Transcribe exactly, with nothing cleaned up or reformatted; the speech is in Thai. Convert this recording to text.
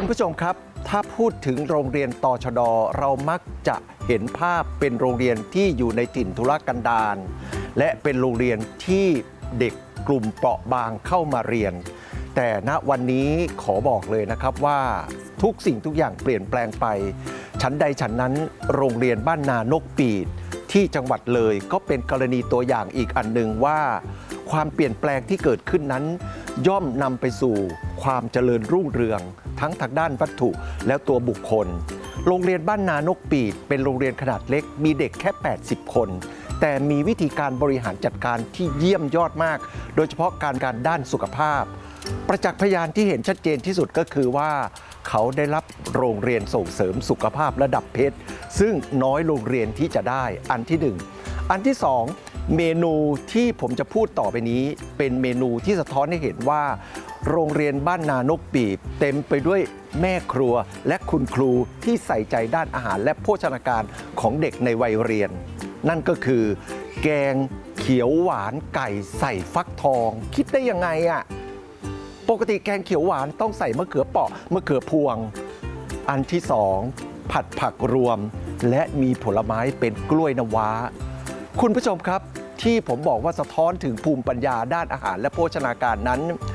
คุณผู้ชมครับถ้าพูดถึงโรงเรียนตชด.เรามักจะเห็นภาพเป็นโรงเรียนที่อยู่ในถิ่นทุรกันดารและเป็นโรงเรียนที่เด็กกลุ่มเปราะบางเข้ามาเรียนแต่ณวันนี้ขอบอกเลยนะครับว่าทุกสิ่งทุกอย่างเปลี่ยนแปลงไปฉันใดฉันนั้นโรงเรียนบ้านนานกปีดที่จังหวัดเลยก็เป็นกรณีตัวอย่างอีกอันหนึ่งว่าความเปลี่ยนแปลงที่เกิดขึ้นนั้นย่อมนำไปสู่ความเจริญรุ่งเรืองทั้งทางด้านวัตถุและตัวบุคคลโรงเรียนบ้านนานกปีดเป็นโรงเรียนขนาดเล็กมีเด็กแค่แปดสิบคนแต่มีวิธีการบริหารจัดการที่เยี่ยมยอดมากโดยเฉพาะการการด้านสุขภาพประจักษ์พยานที่เห็นชัดเจนที่สุดก็คือว่าเขาได้รับโรงเรียนส่งเสริมสุขภาพระดับเพชรซึ่งน้อยโรงเรียนที่จะได้อันที่หนึ่งอันที่สองเมนูที่ผมจะพูดต่อไปนี้เป็นเมนูที่สะท้อนให้เห็นว่าโรงเรียนบ้านนานกปีบเต็มไปด้วยแม่ครัวและคุณครูที่ใส่ใจด้านอาหารและโภชนาการของเด็กในวัยเรียนนั่นก็คือแกงเขียวหวานไก่ใส่ฟักทองคิดได้ยังไงอ่ะปกติแกงเขียวหวานต้องใส่มะเขือเปราะมะเขือพวงอันที่สองผัดผักรวมและมีผลไม้เป็นกล้วยน้ำว้าคุณผู้ชมครับที่ผมบอกว่าสะท้อนถึงภูมิปัญญาด้านอาหารและโภชนาการนั้น